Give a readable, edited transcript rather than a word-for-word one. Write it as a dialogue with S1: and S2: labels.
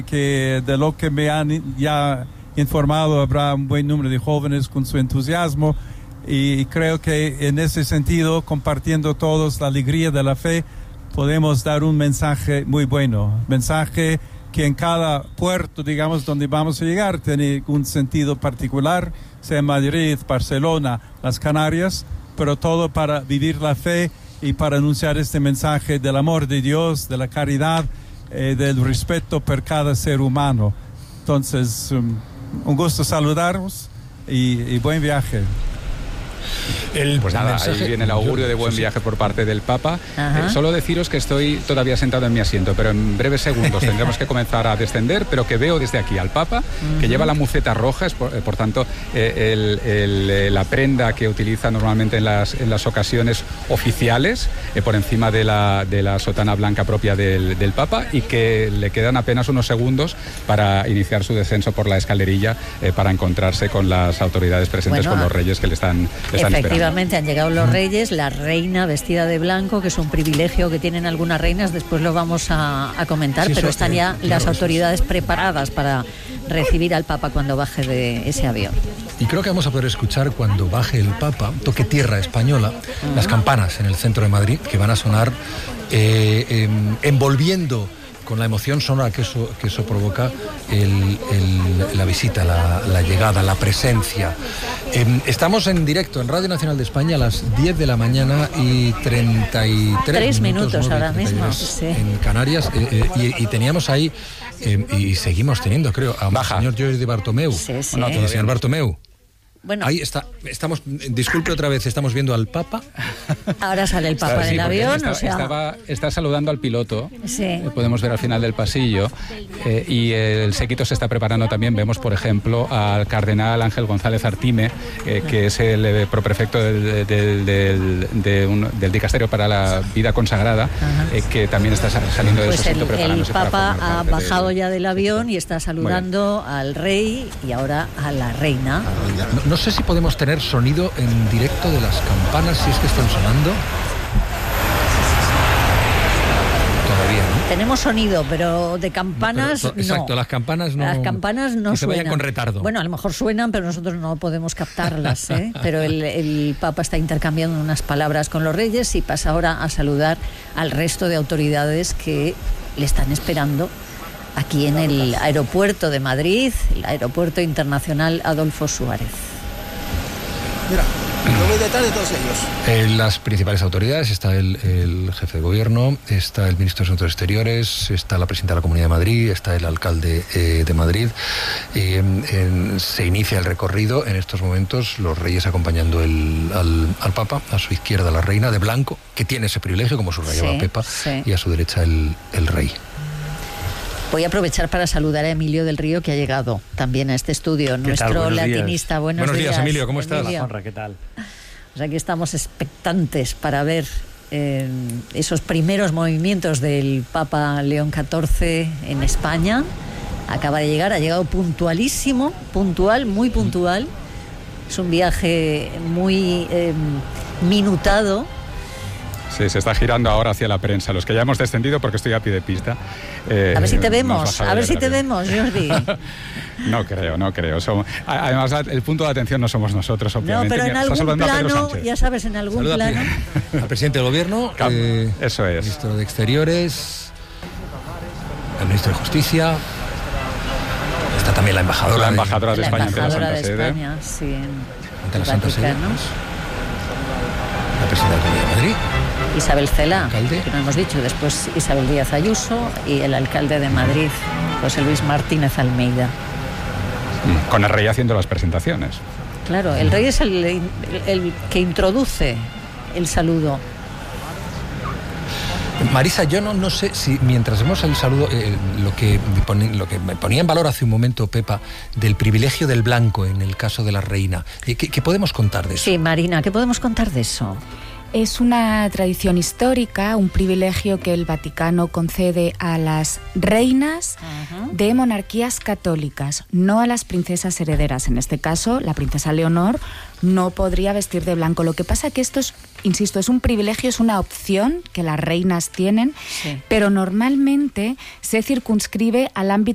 S1: que de lo que me han ya informado habrá un buen número de jóvenes con su entusiasmo, y creo que en ese sentido, compartiendo todos la alegría de la fe, podemos dar un mensaje muy bueno, mensaje que en cada puerto, digamos, donde vamos a llegar, tiene un sentido particular, sea Madrid, Barcelona, las Canarias, pero todo para vivir la fe y para anunciar este mensaje del amor de Dios, de la caridad, del respeto por cada ser humano. Entonces, un gusto saludaros y buen viaje.
S2: Pues nada, ahí viene el augurio de buen viaje por parte del Papa. Solo deciros que estoy todavía sentado en mi asiento, pero en breves segundos tendremos que comenzar a descender, pero que veo desde aquí al Papa, que lleva la muceta roja, es por tanto la prenda que utiliza normalmente en las ocasiones oficiales, por encima de la sotana blanca propia del Papa, y que le quedan apenas unos segundos para iniciar su descenso por la escalerilla, para encontrarse con las autoridades presentes, con los reyes que le están
S3: efectivamente, han llegado los reyes, la reina vestida de blanco, que es un privilegio que tienen algunas reinas, después lo vamos a comentar, sí, pero están ya las autoridades preparadas para recibir al Papa cuando baje de ese avión.
S4: Y creo que vamos a poder escuchar cuando baje el Papa, toque tierra española, las campanas en el centro de Madrid, que van a sonar envolviendo con la emoción sonora que eso provoca la visita, la llegada, la presencia. Estamos en directo en Radio Nacional de España a las 10 de la mañana y 33 minutos ahora mismo, sí, en Canarias, y teníamos ahí, y seguimos teniendo, creo, a señor Jordi Bartomeu.
S3: Sí.
S4: Señor Bartomeu.
S3: Bueno,
S4: ahí está, disculpe otra vez, estamos viendo al Papa.
S3: Ahora sale el Papa del avión.
S2: Está saludando al piloto,
S3: sí.
S2: Podemos ver al final del pasillo, y el séquito se está preparando también. Vemos, por ejemplo, al cardenal Ángel González Artime, que es el proprefecto del Dicasterio para la Vida Consagrada, que también está saliendo de su sitio preparándose.
S3: El Papa ha bajado ya del avión y está saludando al rey y ahora a la reina.
S4: No sé si podemos tener sonido en directo de las campanas, si es que están sonando. Todavía, ¿no?
S3: Tenemos sonido, pero de campanas no.
S4: Exacto, las campanas no.
S3: Las campanas no
S4: se vayan con retardo.
S3: Bueno, a lo mejor suenan, pero nosotros no podemos captarlas, ¿eh? Pero el Papa está intercambiando unas palabras con los reyes y pasa ahora a saludar al resto de autoridades que le están esperando aquí en el aeropuerto de Madrid, el aeropuerto internacional Adolfo Suárez.
S5: Mira, yo voy detrás de todos ellos.
S4: Las principales autoridades, está el jefe de gobierno, está el ministro de Asuntos Exteriores, está la presidenta de la Comunidad de Madrid, está el alcalde de Madrid. Se inicia el recorrido en estos momentos, los reyes acompañando al Papa, a su izquierda la reina de blanco, que tiene ese privilegio, como subrayaba Pepa, y a su derecha el rey.
S3: Voy a aprovechar para saludar a Emilio del Río, que ha llegado también a este estudio, nuestro latinista.
S4: Buenos días, Emilio, ¿cómo estás?
S6: Hola, Juanra, ¿qué tal?
S3: Pues aquí estamos expectantes para ver esos primeros movimientos del Papa León XIV en España. Acaba de llegar, ha llegado puntualísimo, muy puntual. Es un viaje muy minutado.
S2: Sí, se está girando ahora hacia la prensa. Los que ya hemos descendido, porque estoy a pie de pista.
S3: A ver si te vemos, Jordi.
S2: No creo. Además, el punto de atención no somos nosotros, obviamente.
S3: No, pero en algún plano, ya sabes, en algún plano.
S4: Al presidente del gobierno,
S2: eso es.
S4: El ministro de Exteriores, el ministro de Justicia. Está también la embajadora.
S2: La embajadora de España
S3: ante la Santa Sede.
S4: Ante la Santa Sede. La presidenta de la Comunidad de Madrid.
S3: Isabel Cela, que no hemos dicho, después Isabel Díaz Ayuso y el alcalde de Madrid, José Luis Martínez Almeida.
S2: Con el rey haciendo las presentaciones.
S3: Claro, el rey es el que introduce el saludo.
S4: Marisa, yo no sé si mientras vemos el saludo, lo que me ponía en valor hace un momento Pepa, del privilegio del blanco en el caso de la reina, ¿qué podemos contar de eso?
S3: Sí, Marina, ¿qué podemos contar de eso?
S7: Es una tradición histórica, un privilegio que el Vaticano concede a las reinas de monarquías católicas, no a las princesas herederas. En este caso, la princesa Leonor no podría vestir de blanco. Lo que pasa es que esto es, insisto, es un privilegio, es una opción que las reinas tienen, pero normalmente se circunscribe al ámbito